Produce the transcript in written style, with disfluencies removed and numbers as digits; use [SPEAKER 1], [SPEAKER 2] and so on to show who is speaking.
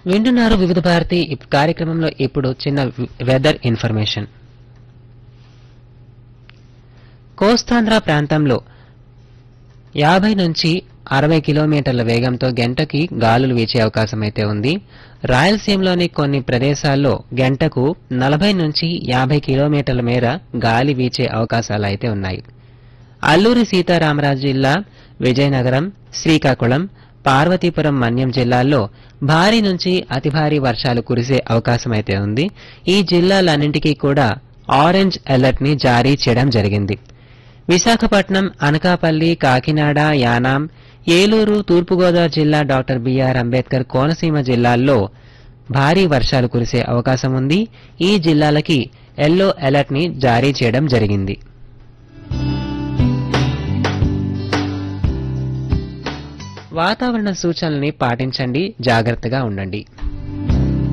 [SPEAKER 1] వింటున్నారు వివిధ భారతి కార్యక్రమంలో ఇప్పుడు చిన్న వెదర్ ఇన్ఫర్మేషన్. కోస్తాంధ్ర ప్రాంతంలో 50 నుంచి 60 కిలోమీటర్ల వేగంతో గంటకి గాలులు వీచే అవకాశం అయితే ఉంది. రాయలసీమలోని కొన్ని ప్రదేశాల్లో గంటకు 40 నుంచి 50 కిలోమీటర్ల మేర గాలి వీచే అవకాశాలు అయితే ఉన్నాయి. అల్లూరి సీతారామరాజు జిల్లా, విజయనగరం, శ్రీకాకుళం, పార్వతీపురం, మన్యం జిల్లాల్లో భారీ నుంచి అతి భారీ వర్షాలు కురిసే అవకాశమైతే ఉంది. ఈ జిల్లాలన్నింటికీ కూడా ఆరెంజ్ అలర్ట్ ని జారీ చేయడం జరిగింది. విశాఖపట్నం, అనకాపల్లి, కాకినాడ, యానాం, ఏలూరు, తూర్పుగోదావరి జిల్లా, డాక్టర్ బిఆర్ అంబేద్కర్ కోనసీమ జిల్లాల్లో భారీ వర్షాలు కురిసే అవకాశం ఉంది. ఈ జిల్లాలకి ఎల్లో అలర్ట్ ని జారీ చేయడం జరిగింది. వాతావరణ సూచనల్ని పాటించండి, జాగ్రత్తగా ఉండండి.